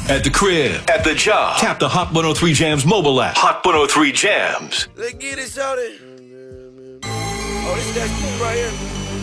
At the crib, at the job, tap the Hot 103 Jams mobile app. Hot 103 Jams. Let's get it, shawty. Oh, this that right here.